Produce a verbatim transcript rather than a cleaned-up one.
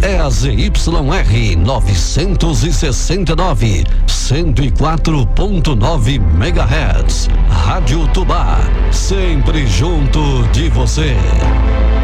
é a Z Y R novecentos e sessenta e nove, cento e quatro ponto nove megahertz. Rádio Tubá, sempre junto de você.